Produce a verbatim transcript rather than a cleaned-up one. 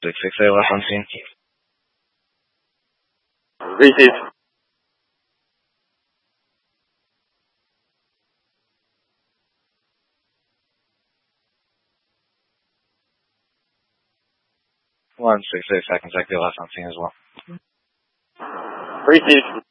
six six eight left on scene. Receive. one six six, I can check the left on scene as well. Receive.